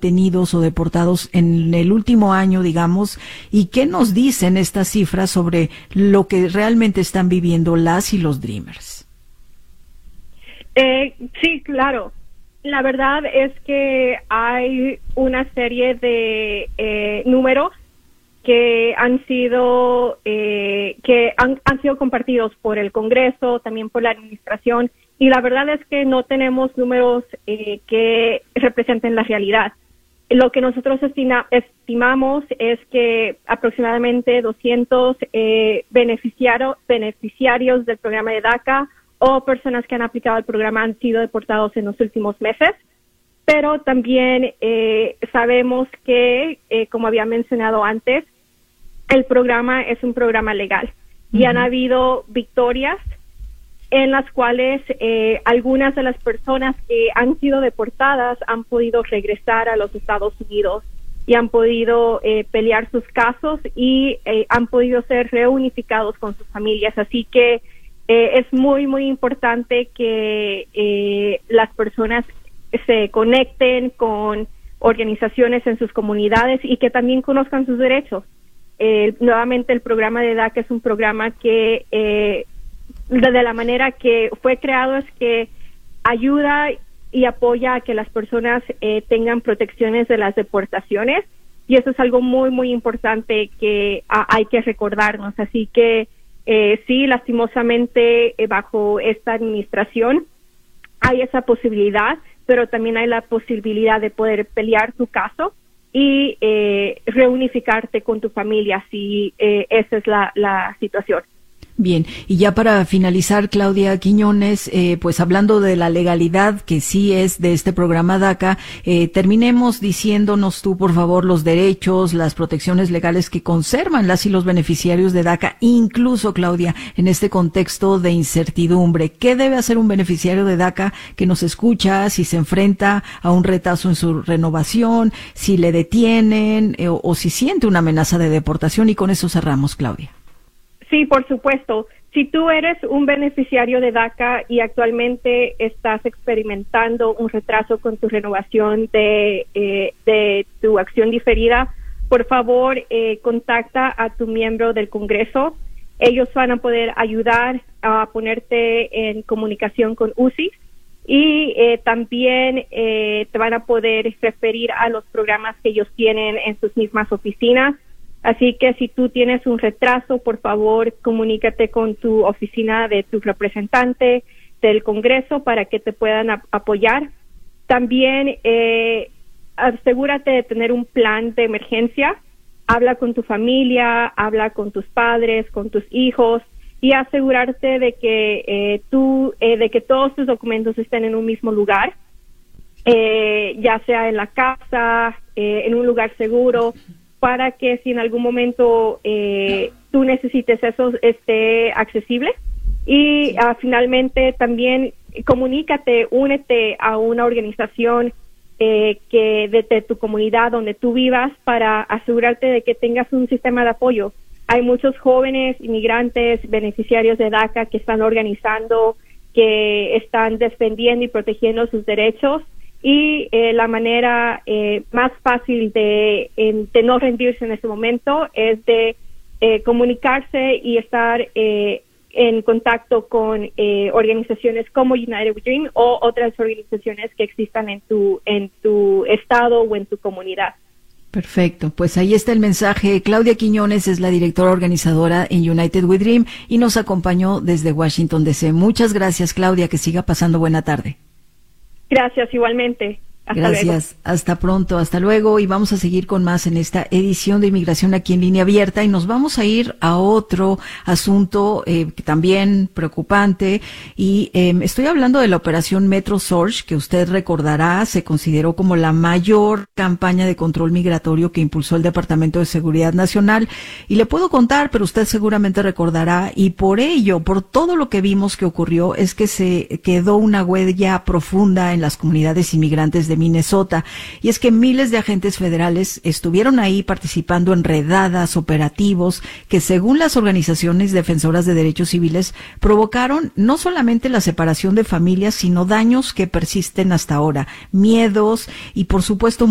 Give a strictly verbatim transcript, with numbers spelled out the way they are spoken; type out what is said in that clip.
detenidos o deportados en el último año, digamos, y qué nos dicen estas cifras sobre lo que realmente están viviendo las y los Dreamers. Eh, sí, claro. La verdad es que hay una serie de eh, números que han sido eh, que han, han sido compartidos por el Congreso, también por la administración, y la verdad es que no tenemos números eh, que representen la realidad. Lo que nosotros estima, estimamos es que aproximadamente doscientos eh, beneficiario, beneficiarios del programa de DACA o personas que han aplicado el programa han sido deportados en los últimos meses, pero también eh, sabemos que, eh, como había mencionado antes, el programa es un programa legal y uh-huh. han habido victorias en las cuales eh, algunas de las personas que han sido deportadas han podido regresar a los Estados Unidos y han podido eh, pelear sus casos y eh, han podido ser reunificados con sus familias. Así que eh, es muy, muy importante que eh, las personas se conecten con organizaciones en sus comunidades y que también conozcan sus derechos. Eh, nuevamente, el programa de DACA es un programa que eh, de la manera que fue creado es que ayuda y apoya a que las personas eh, tengan protecciones de las deportaciones, y eso es algo muy, muy importante que a, hay que recordarnos. Así que eh, sí, lastimosamente, eh, bajo esta administración hay esa posibilidad, pero también hay la posibilidad de poder pelear tu caso y eh, reunificarte con tu familia si eh, esa es la, la situación. Bien, y ya para finalizar, Claudia Quiñones, eh, pues hablando de la legalidad que sí es de este programa DACA, eh, terminemos diciéndonos tú, por favor, los derechos, las protecciones legales que conservan las y los beneficiarios de DACA, incluso, Claudia, en este contexto de incertidumbre. ¿Qué debe hacer un beneficiario de DACA que nos escucha si se enfrenta a un retraso en su renovación, si le detienen eh, o, o si siente una amenaza de deportación? Y con eso cerramos, Claudia. Sí, por supuesto. Si tú eres un beneficiario de DACA y actualmente estás experimentando un retraso con tu renovación de, eh, de tu acción diferida, por favor, eh, contacta a tu miembro del Congreso. Ellos van a poder ayudar a ponerte en comunicación con U C I y eh, también eh, te van a poder referir a los programas que ellos tienen en sus mismas oficinas. Así que si tú tienes un retraso, por favor, comunícate con tu oficina de tu representante del Congreso para que te puedan ap- apoyar. También eh, asegúrate de tener un plan de emergencia. Habla con tu familia, habla con tus padres, con tus hijos y asegurarte de que eh, tú, eh, de que todos tus documentos estén en un mismo lugar, eh, ya sea en la casa, eh, en un lugar seguro, para que si en algún momento eh, tú necesites eso, esté accesible. Y uh, finalmente también comunícate, únete a una organización eh, que desde tu comunidad donde tú vivas para asegurarte de que tengas un sistema de apoyo. Hay muchos jóvenes inmigrantes, beneficiarios de DACA que están organizando, que están defendiendo y protegiendo sus derechos. Y eh, la manera eh, más fácil de, en, de no rendirse en ese momento es de eh, comunicarse y estar eh, en contacto con eh, organizaciones como United We Dream o otras organizaciones que existan en tu, en tu estado o en tu comunidad. Perfecto, pues ahí está el mensaje. Claudia Quiñones es la directora organizadora en United We Dream y nos acompañó desde Washington D C. Muchas gracias, Claudia, que siga pasando buena tarde. Gracias, igualmente. Hasta Gracias, luego. Hasta pronto, hasta luego, y vamos a seguir con más en esta edición de Inmigración aquí en Línea Abierta, y nos vamos a ir a otro asunto eh, que también preocupante, y eh, estoy hablando de la operación Metro Surge, que usted recordará se consideró como la mayor campaña de control migratorio que impulsó el Departamento de Seguridad Nacional, y le puedo contar, pero usted seguramente recordará, y por ello, por todo lo que vimos que ocurrió, es que se quedó una huella profunda en las comunidades inmigrantes de Minnesota, y es que miles de agentes federales estuvieron ahí participando en redadas, operativos que, según las organizaciones defensoras de derechos civiles, provocaron no solamente la separación de familias, sino daños que persisten hasta ahora, miedos y, por supuesto,